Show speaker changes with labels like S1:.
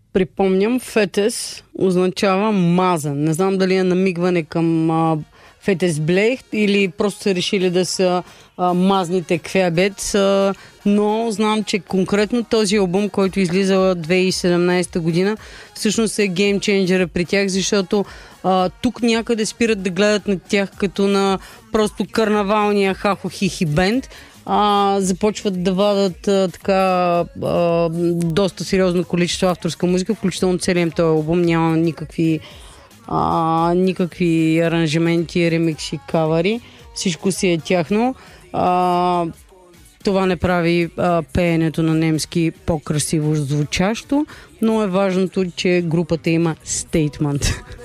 S1: припомням, фетес означава мазан. Не знам дали е намигване към фетес блейх или просто са решили да са мазните квебет, но знам, че конкретно този албум, който излиза 2017 година, всъщност е геймченджера при тях, защото тук някъде спират да гледат на тях като на просто карнавалния хахо-хихи бенд. Започват да вадат доста сериозно количество авторска музика, включително целият този албум няма никакви аранжименти, ремикси, кавари. Всичко си е тяхно. Това не прави пеенето на немски по-красиво звучащо, но е важното, че групата има стейтмент.